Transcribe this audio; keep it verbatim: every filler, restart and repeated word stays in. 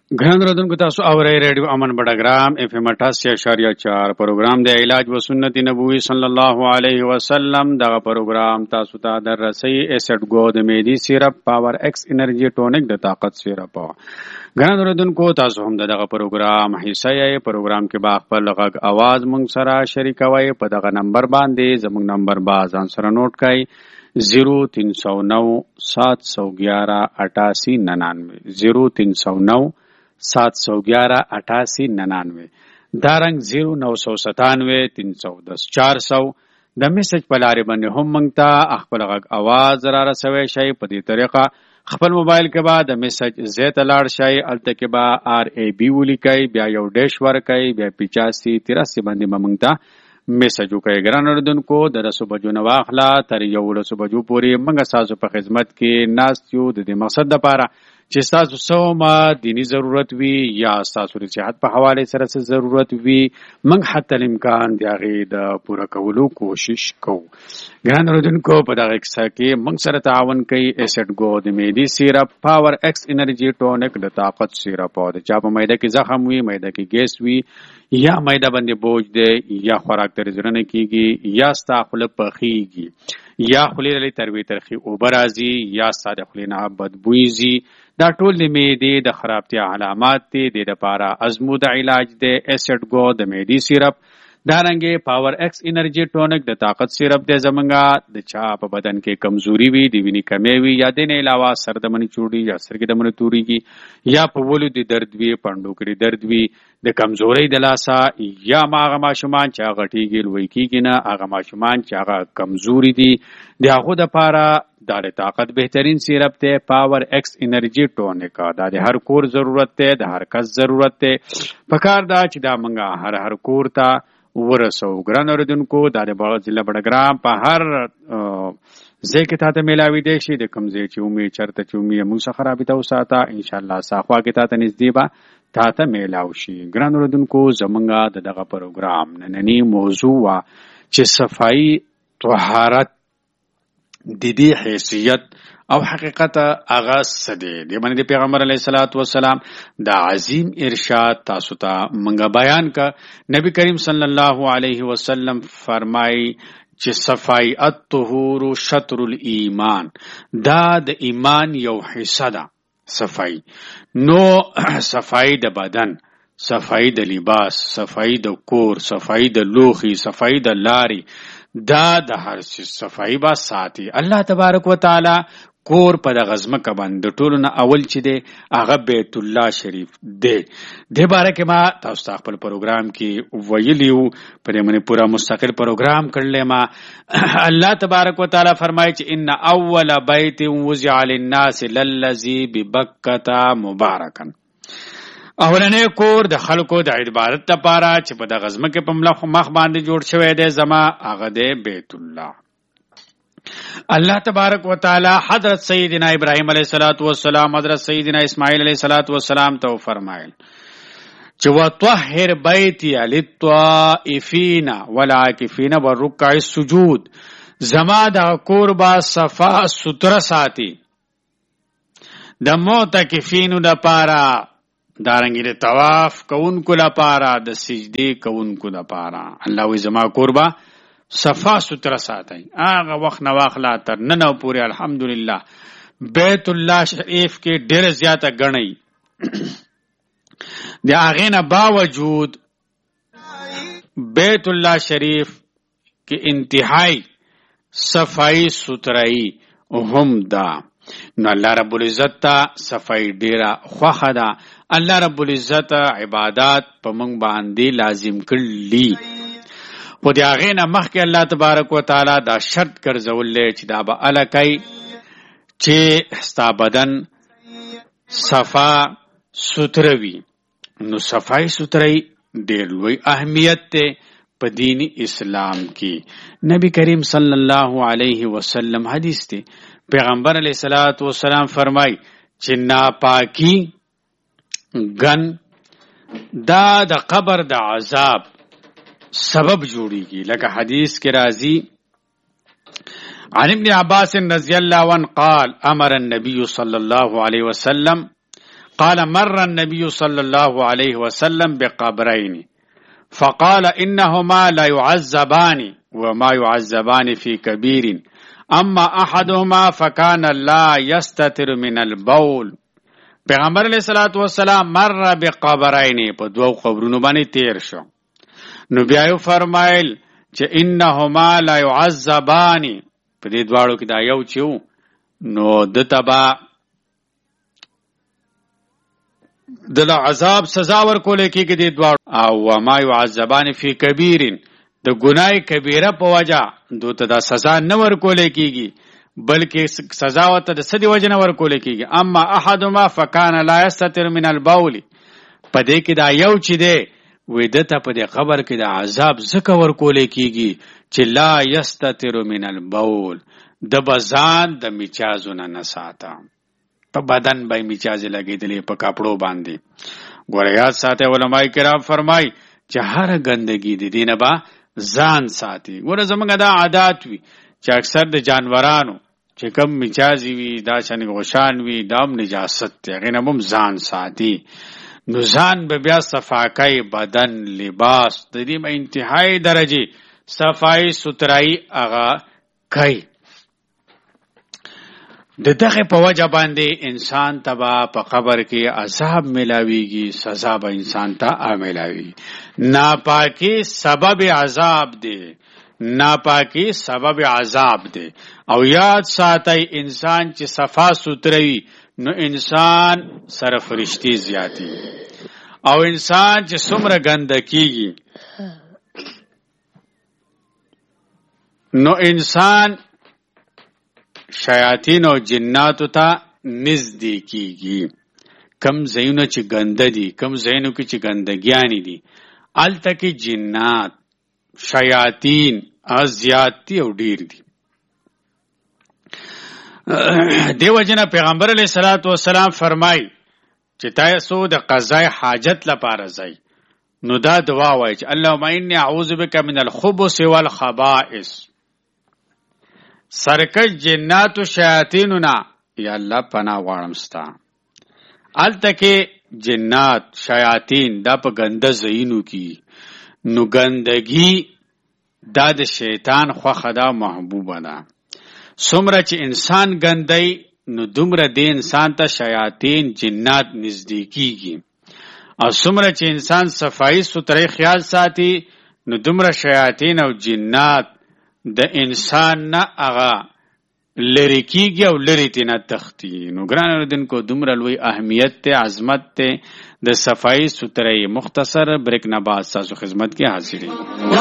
ګران اوریدونکو تاسو اورئ ریډیو امن بډګرام اف ام اٹھاسی اشاریه چار پروګرام د علاج و سنت نبوي صلی الله علیه وسلم. دغه پروګرام تاسو ته در رسي ایسټ گو د میډي سیرپ پاور ایکس انرژي ټونیک د طاقت سیرپ. ګران اوریدونکو تاسو هم دغه پروګرام حصہ یې پروګرام کې با خپل غږ आवाज مونږ سره شریکوي په دغه نمبر باندې. زموږ نمبر باز ان سره نوٹ کړئ زیرو تین سو نو سات سو گیارہ اٹھاسی ننانوے زیرو تین سو نو سات سو گیارہ اٹھاسی ننانوے دارنګ زیرو نو سو ستانوے تین سو دس چار سو. د میسج په لارې باندې هم موږ ته خپل غږ आवाज را رسوي شي. په دې طریقه خپل موبایل کې به د میسج زیات لاړ شي، الته کې به آر ای بی ولیکي، بیا یو ډیش ورکي، بیا پچاسی تراسی باندې به موږ ته میسج وکړي. ګران اوریدونکو د دسو بجو نه واخله تر یولسو بجو پورې موږ ستاسو په خدمت کې ناست یو د دې مقصد لپاره چې ستاسو څومره دینی ضرورت وي یا ستاسو د صحت په حواله سره څه ضرورت وي موږ حتی الامکان د هغې د پوره کولو کوشش کوو. ګران اوریدونکو په دغه کیسه کې موږ سره تعاون کوي ایسټ گو د میډي سیرپ پاور ایکس انرژي ټونیک د طاقت سیرپ. او د چا په معده کې زخم وي، معده کې ګیس وي، یا معده باندې بوج دی، یا خوراک ته زړه نه کیږي، یا ستا خوله پخیږي، یا خولې له تروي ترخي اوبه راځي، یا ستا د خولې نه بدبوی ځي، دا ټول د معدې د خرابتیا علامات دي. د دې لپاره ازمو د علاج دی ایسټ گو د میډي سیرپ. دارنګې پاور ایکس انرژي ټونیک د طاقت سیرپ دی. زمونږه د چا په بدن کې کمزوري وي، د وینې کمی وي، یا د نه علاوه سر د منې چوړي یا سترګې د منې تورېږي، یا په ولو د درد وي، پنډو کې درد وي، د کمزورۍ د لاسه، یا هغه ماشومان چې هغه غټېږي لوی کېږي نه، هغه ماشومان چې هغه کمزوري دي، د هغو دپاره دا د طاقت بهترین سیرپ دی پاور ایکس انرژي ټونیک. دا د هر کور ضرورت دی، د هر کس ضرورت دی. پکار دا چې دا موږ هر هر کور ته ورسو. ګران اوریدونکو دا د ضلع بډګرام په هر ځای کې تاته میلاوي دی شي. د کوم ځای چې ومي چرته چې ومي موږ څخه رابطه وساته، انشاءالله ساخوا کې تاته نږدې به تاته میلاو شي. ګران اوریدونکو زمونږ د دغه پروګرام نننی موضوع وه چې صفایي طهارت د دې حیثیت او حقیقت هغه څه دی. د باندې د پیغمبر علیه الصلاۃ والسلام د عظیم ارشاد تاسو ته موږ بیان کا. نبی کریم صلی الله علیه وسلم فرمایي چې صفای الطهور شطر الایمان، دا د ایمان یو حصہ ده. صفای نو صفای د بدن، صفای د لباس، صفای د کور، صفای د لوخي، صفای د لاري، دا د هر څه صفای با ساتي. الله تبارک وتعالی کور په د غزمه باندې د ټولو نه اول چې دی هغه بیت الله شریف دی. د باره کې ما تاسو ته خپل پروګرام کې ویلی وو، په دې باندې پورا مستقل پروګرام کړلی ما. الله تبارک وتعالی فرمایي چې ان اول بیت وضع للناس للذي ببکة مبارکا، اولنې کور د خلکو د عبادت لپاره چې په د غزمه کې په مخ باندې جوړ شوی دی زما هغه دی بیت الله. الله تبارک وتعالی حضرت سیدنا ابراهیم علیه الصلاۃ والسلام، حضرت سیدنا اسماعیل علیه الصلاۃ والسلام ته فرمایل چې وطهر بیتی للطائفین والعاکفین والرکع السجود، زما د کور با صفا ستر ساتي د معتکفینو لپاره، دارنګې د طواف کوونکو لپاره، د سجدې کوونکو لپاره. الله وی زما کور با صفا ستره ساتي. هغه وخت نه واخلا تر نن پورې الحمدلله بیت الله شریف کې ډېر زیاته ګڼي. د هغې نه باوجود بیت الله شریف کې انتهایی صفائی سترائی هم دا. نو الله رب العزت ته صفائی ډېره خوښه ده. الله رب العزت عبادات په موږ باندې لازم کړي، خو د هغې نه مخکې الله تبارک وتعالی دا شرط ګرځولی چې دا به اله کوي چې ستا بدن صفا ستره وي. نو صفای سترۍ ډېر لوی اهمیت دی په دین اسلام کې. نبی کریم صلی الله علیه وسلم حدیث دی، پیغمبر علیه الصلاۃ والسلام فرمای چې ناپاکی ګن دا د قبر د عذاب سبب جوړیږي. لکه حدیث کې راځي عن ابن عباس رضی الله عنه قال امر النبي صلی الله علیه وسلم قال مر النبي صلى الله عليه وسلم بقبرين فقال إنهما لا يعذبان وما يعذبان في كبير اما احدهما فكان لا يستتر من البول. پیغمبر علیہ الصلوۃ والسلام مر بقبرین، په دوو قبرونو باندې تیر شو. نو بیا یې فرمایل چې انهما لا يعذبان، په دې دواړو کې دا یو چې نو د تبا د عذاب سزا ورکول کېږي د دواړو، او وما يعذبان فی کبیر، د ګناه کبیره په وجه دوی ته دا سزا نه ورکول کېږي، بلکې سزا ورته د څه د وجې نه ورکول کېږي. اما احدهما فکان لا یستتر من البول، په دې کې دا یو چې دی وی ده ته په دې قبر کې د عذاب ځکه ورکول کېږي چې لا یستتر من البول، د به ځان د میچازونه نه ساته، په بدن به یې میچازې لګېدلې په کپړو باندې. ګوره یاد ساتئ، علماء کرام فرمایي چې هره ګندګي د دې نه به ځان ساتي. ګوره زمونږ دا عادات وي چې اکثر د جانورانو چې کم میچازي وي، دا شان غوشان وي، دا هم نجاست دی، هغې نه هم ځان ساتي. نو ځان به بیا صفاکۍ، بدن، لباس، د دې به انتهایی درجې صفایي سترایي هغه کوي. د دغه په وجه باندې انسان ته به په قبر کې عذاب ملاویږي، سزا به انسان ته ملاویږي. ناپاکی سبب عذاب دی، ناپاکی سبب عذاب دی. او یاد ساتئ انسان چې صفا ستروي نو انسان سره فرشتي زیاتی، او انسان چې څومره ګنده کیږي نو انسان شیاطین او جناتو ته نزدې کیږي. کم ځایونه چې ګنده دي، کم ځایونو کې چې ګندګیانې دي، هلته کې جنات شیاطین زیات او ډیر دي. دیو جنا پیغمبر علیہ الصلوۃ والسلام فرمای چې تاسو د قضای حاجت لپاره ځئ نو دا دعا وایي چې اللهم انی اعوذ بک من الخبث والخبائث، سرکش جنات و شیاطیننا، یا الله پناه غواړم ستا. هلته کې جنات شیاطین دا په ګنده ځایونو کې، نو ګندګي دا د شیطان خوښه ده، محبوبه ده. څومره چې انسان ګندی نو دومره د انسان ته شیاطین جنات نزدې کیږي، او څومره چې انسان صفایي سترۍ خیال ساتي نو دومره شیاطین او جنات د انسان نه هغه لرې کیږي او لرې ترې نه تښتي. نو ګران اورېدونکو دومره لوی اهمیت دی، عظمت دی د صفایي سترۍ. مختصر بریک نه بعد ستاسو خدمت کې حاضرېږو.